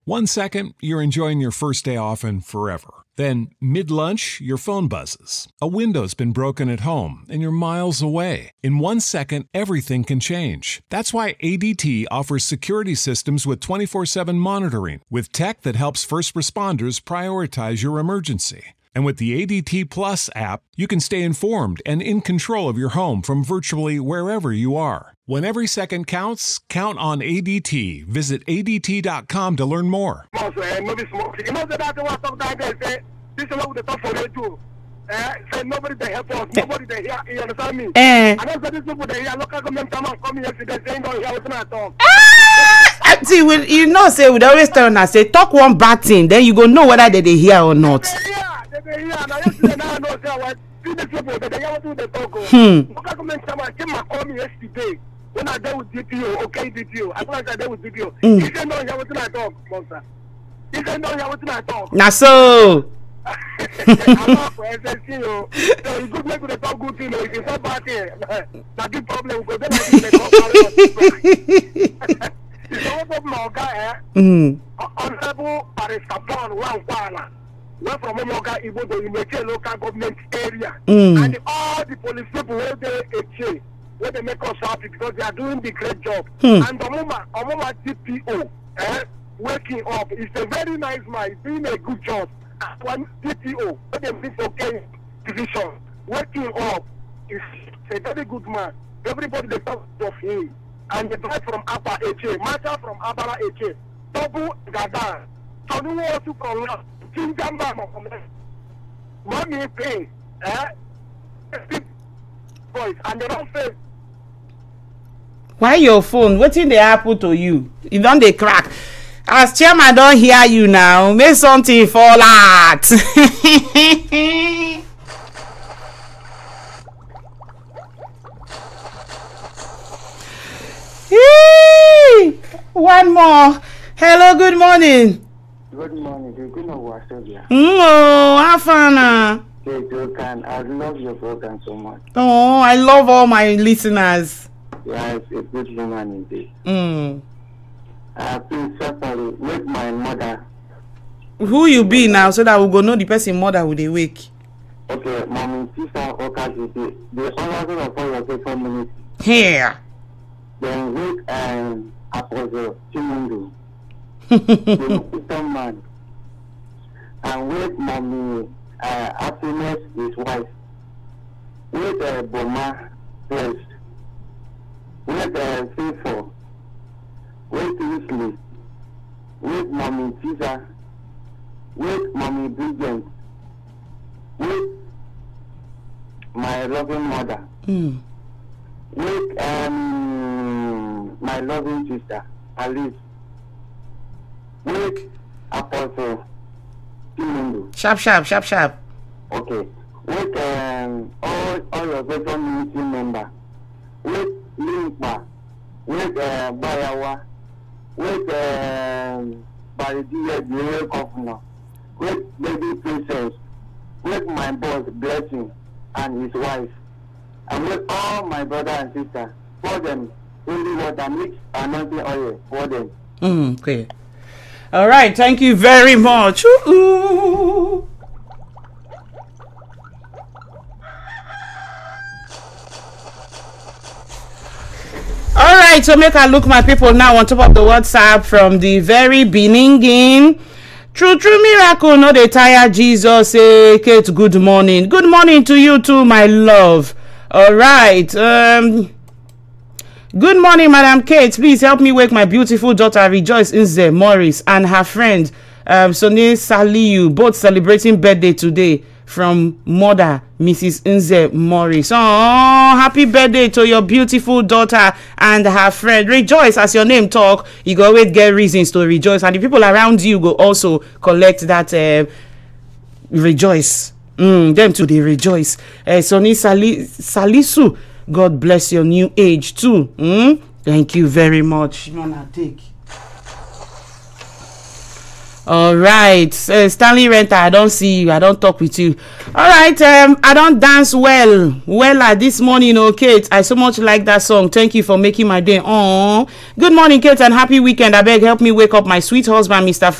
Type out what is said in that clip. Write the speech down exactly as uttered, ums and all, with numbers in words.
One second, you're enjoying your first day off and forever. Then, mid-lunch, your phone buzzes. A window's been broken at home, and you're miles away. In one second, everything can change. That's why A D T offers security systems with twenty-four seven monitoring, with tech that helps first responders prioritize your emergency. And with the A D T Plus app, you can stay informed and in control of your home from virtually wherever you are. When every second counts, count on A D T. Visit A D T dot com to learn more. Nobody they help us. Nobody they hear. You understand me? Eh. I don't say these people they hear local government come and come yesterday saying don't hear what's not talk. Ah! See, we, you know, say we always tell us say talk one bad thing, then you go know whether they, they hear or not. They hear. They hear. Now yesterday now I know say what see these people they hear what they talk. Hmm. Local government someone came and call me yesterday when I dealt with D P O. Okay, D P O. As long as I dealt with D P O. Mm. He said don't hear what's not talk, monster. He said don't hear what's not talk. Now so. I'm not for S S C, so you could make the talk good thing, if it's not bad thing, that's the problem, because then I think they talk it's all of my guy, Mm. Honorable Barrister Paul Wankwana, went from Omoga Ibo to Imeche local government area, Mm. and all the police people where they Eche, where they make us happy because they are doing the great job. Hmm. And Omoma, Omoma D P O, eh, waking up, is a very nice man, he's doing a good job. One D P O, when they miss okay division, waking up is a very good man. Everybody they talk of him. And the guy from Abba H A, Macha from Abara H A, Double Gadan, Tony Wasu from Last, Jinjamba from there. Mommy pay, eh? Boys, and they don't say. Why your phone? What thing they happen to you? You don't they crack. As chairman don't hear you now, make something fall out. One more. Hello, good morning. Good morning. Good morning, Oh, have fun. Uh. Yes, you can. I love your program so much. Oh, I love all my listeners. Yes, a good woman indeed. Mm. I have been suffering with my mother. Who you be now so that we go know the person mother who they wake? Okay, mommy, sister, Okazi, the, the honorable of all your faithful ministry. Here. Then with an apostle, Chimundu, the wisdom man, and with mommy, uh, happiness, his wife, with uh, Boma, first, with uh, faithful, with Wesley, with mommy Tisa, with mommy Bridget, with my loving mother, Mm. with um, my loving sister, Alice, with Apostle Timundu. Sharp, sharp, sharp, sharp. Okay. With um, all, all your faithful ministry members, with Limpa, with uh, Bayawa, with um, Baridia, the real governor, with baby princess, with my boss, Blessing, and his wife, and with all my brother and sister, for them, only water mix anointing oil for them. Mm, okay. All right. Thank you very much. Ooh. All right. So make I look my people now on top of the WhatsApp from the very beginning. True, true miracle, no dey tire Jesus. Say, Kate, good morning. Good morning to you too, my love. All right. Um, good morning, Madam Kate. Please help me wake my beautiful daughter, Rejoice Nze Morris, and her friend, um, Sonia Saliu, both celebrating birthday today from mother, Missus Nze Morris. Oh, happy birthday to your beautiful daughter and her friend. Rejoice, as your name talk, you go always get reasons to rejoice, and the people around you go also collect that uh, rejoice. Mm, them too, they rejoice. Uh, Sonia Sali- Salisu, God bless your new age too. Mm? Thank you very much. Mama, take. All right, uh, Stanley Renter, I don't see you. I don't talk with you. All right, um, I don't dance well. Well, uh, this morning, oh, Kate, I so much like that song. Thank you for making my day. Oh, good morning, Kate, and happy weekend. I beg, help me wake up my sweet husband, Mister